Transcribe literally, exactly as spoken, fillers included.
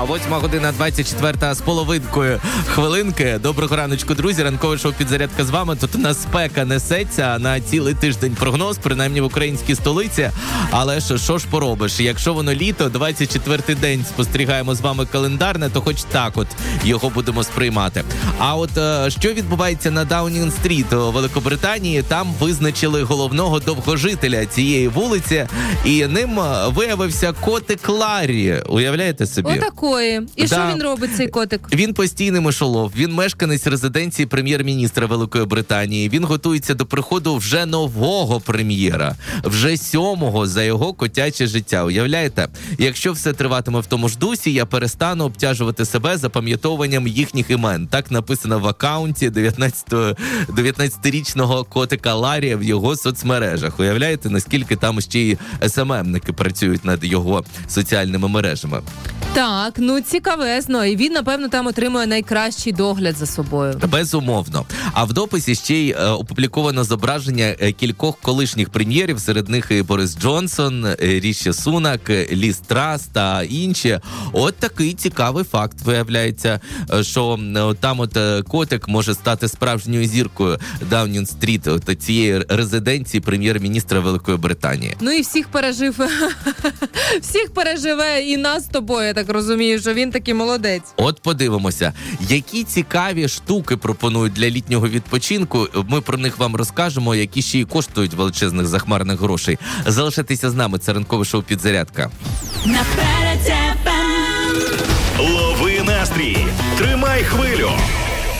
восьма година двадцять четверта з половинкою хвилинки. Доброго раночку, друзі. Ранкове шоу «Підзарядка» з вами. Тут у нас спека несеться на цілий тиждень прогноз, принаймні в українській столиці. Але що, що ж поробиш? Якщо воно літо, двадцять четвертий день спостерігаємо з вами календарне, то хоч так от його будемо сприймати. А от що відбувається на Даунінг-стріт у Великобританії? Там визначили головного довгожителя цієї вулиці, і ним виявився котик Ларрі. Уявляєте собі? Отакої. І що да. він робить, цей котик? Він постійний мишолов. Він мешканець резиденції прем'єр-міністра Великої Британії. Він готується до приходу вже нового прем'єра. Вже сьомого за його котяче життя. Уявляєте? Якщо все триватиме в тому ж дусі, я перестану обтяжувати себе запам'ятовуванням їхніх імен. Так написано в акаунті дев'ятнадцятирічного котика Ларрі в його соцмережах. Уявляєте, наскільки там ще й ес ем емники працюють над його соціальними мережами? Так, ну цікавезно. І він, напевно, там отримує найкращий догляд за собою. Безумовно. А в дописі ще й е, опубліковано зображення е, кількох колишніх прем'єрів, серед них і Борис Джонсон, е, Ріші Сунак, е, Ліз Трас та інші. От такий цікавий факт виявляється, е, що е, там от е, котик може стати справжньою зіркою Даунінг-стріт, от цієї резиденції прем'єр-міністра Великої Британії. Ну і всіх пережив. Всіх переживе і нас з тобою, я так розумію, що він такий молодець. От подивимося, які цікаві штуки пропонують для літнього відпочинку. Ми про них вам розкажемо, які ще й коштують величезних захмарних грошей. Залишайтеся з нами, це ранкове шоу «Підзарядка». Лови настрій, тримай хвилю.